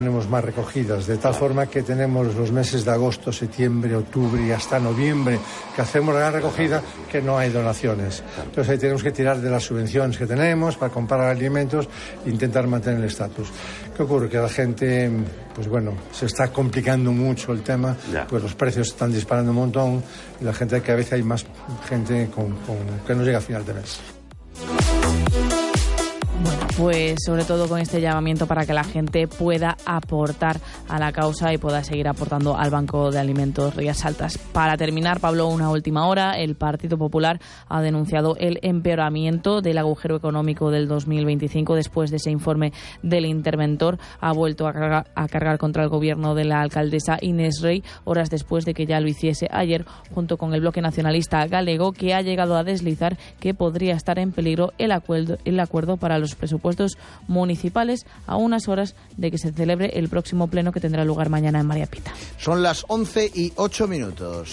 Tenemos más recogidas, de tal forma que tenemos los meses de agosto, septiembre, octubre y hasta noviembre que hacemos la recogida, que no hay donaciones. Entonces ahí tenemos que tirar de las subvenciones que tenemos para comprar alimentos e intentar mantener el estatus. ¿Qué ocurre? Que la gente, pues bueno, se está complicando mucho el tema, pues los precios están disparando un montón y la gente, que a veces hay más gente que no llega a final de mes. Bueno, pues sobre todo con este llamamiento para que la gente pueda aportar a la causa y pueda seguir aportando al Banco de Alimentos Rías Altas. Para terminar, Pablo, una última hora. El Partido Popular ha denunciado el empeoramiento del agujero económico del 2025 después de ese informe del interventor. Ha vuelto a cargar contra el gobierno de la alcaldesa Inés Rey, horas después de que ya lo hiciese ayer, junto con el bloque nacionalista galego, que ha llegado a deslizar que podría estar en peligro el acuerdo para los presupuestos municipales a unas horas de que se celebre el próximo pleno que tendrá lugar mañana en María Pita. Son las 11:08.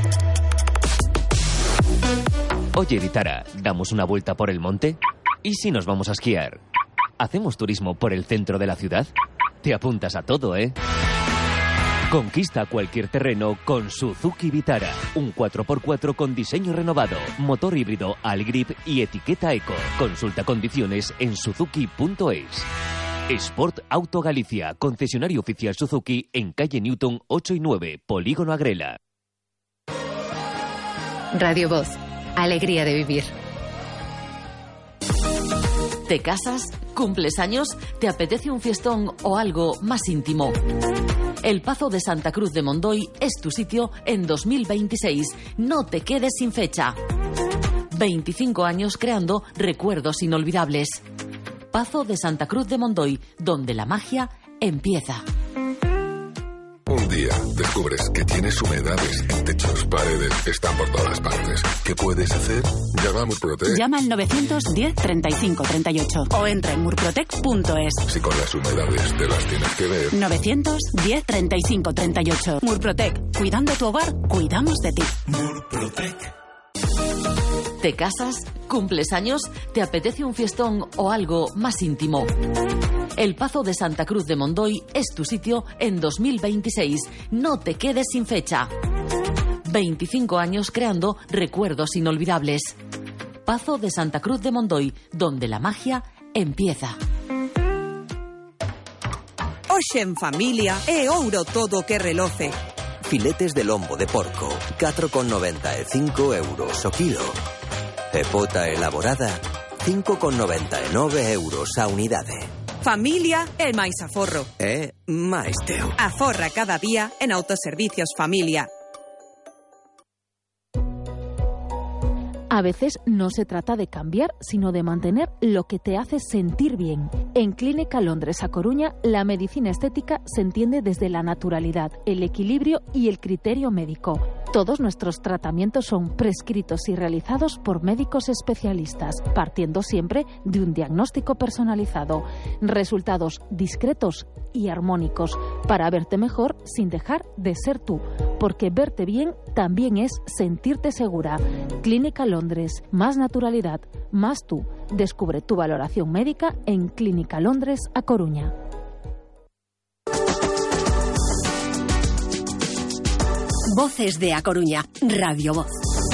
Oye, Vitara, ¿damos una vuelta por el monte? ¿Y si nos vamos a esquiar? ¿Hacemos turismo por el centro de la ciudad? Te apuntas a todo, ¿eh? Conquista cualquier terreno con Suzuki Vitara. Un 4x4 con diseño renovado, motor híbrido Algrip y etiqueta Eco. Consulta condiciones en suzuki.es. Sport Auto Galicia, concesionario oficial Suzuki en calle Newton 8 y 9, Polígono Agrela. Radio Voz, alegría de vivir. ¿Te casas? ¿Cumples años? ¿Te apetece un fiestón o algo más íntimo? El Pazo de Santa Cruz de Mondoy es tu sitio en 2026. No te quedes sin fecha. 25 años creando recuerdos inolvidables. Pazo de Santa Cruz de Mondoy, donde la magia empieza. Un día descubres que tienes humedades en techos, paredes, están por todas partes. ¿Qué puedes hacer? Llama a Murprotec. Llama al 910 35 38 o entra en murprotec.es. Si con las humedades te las tienes que ver. 910 35 38. Murprotec. Cuidando tu hogar, cuidamos de ti. Murprotec. ¿Te casas? ¿Cumples años? ¿Te apetece un fiestón o algo más íntimo? El Pazo de Santa Cruz de Mondoy es tu sitio en 2026. No te quedes sin fecha. 25 años creando recuerdos inolvidables. Pazo de Santa Cruz de Mondoy, donde la magia empieza. Hoxe en familia é ouro todo que reloce. Filetes de lombo de porco, 4,95 euros o kilo. E pota elaborada, 5,99 euros a unidade. Familia é máis aforro. É máis teu. Aforra cada día en Autoservicios Familia. A veces no se trata de cambiar, sino de mantener lo que te hace sentir bien. En Clínica Londres A Coruña, la medicina estética se entiende desde la naturalidad, el equilibrio y el criterio médico. Todos nuestros tratamientos son prescritos y realizados por médicos especialistas, partiendo siempre de un diagnóstico personalizado. Resultados discretos y armónicos para verte mejor sin dejar de ser tú, porque verte bien también es sentirte segura. Clínica Londres, más naturalidad, más tú. Descubre tu valoración médica en Clínica Londres A Coruña. Voces de A Coruña, Radio Voz.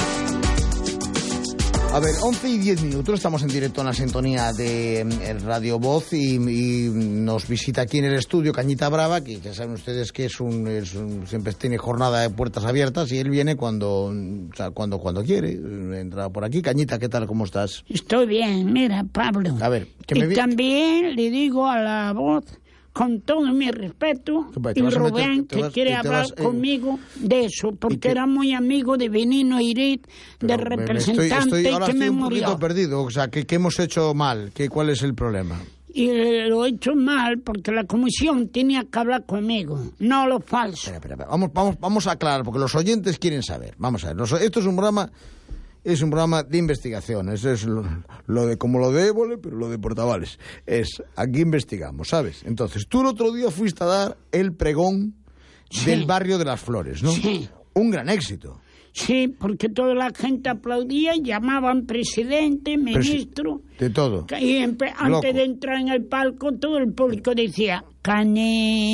A ver, 11:10, estamos en directo en la sintonía de Radio Voz y nos visita aquí en el estudio Cañita Brava, que ya saben ustedes que siempre tiene jornada de puertas abiertas y él viene cuando quiere, entra por aquí. Cañita, ¿qué tal? ¿Cómo estás? Estoy bien, mira, Pablo. A ver, también le digo a la Voz, con todo mi respeto, y Rubén, que quiere hablar conmigo de eso, porque era muy amigo de Benino Irit, de representante, ahora que estoy me un murió. poquito perdido, o sea, ¿qué hemos hecho mal? ¿Cuál es el problema? Y lo he hecho mal porque la comisión tenía que hablar conmigo, no lo falso. Espera. Vamos a aclarar, porque los oyentes quieren saber. Vamos a ver, esto es un programa... Es un programa de investigación, eso es lo de como lo de Évole, pero lo de Portavales. Aquí investigamos, ¿sabes? Entonces, tú el otro día fuiste a dar el pregón del barrio de las Flores, ¿no? Sí. Un gran éxito. Sí, porque toda la gente aplaudía y llamaban presidente, ministro. De todo. Y antes de entrar en el palco, todo el público decía, Cané.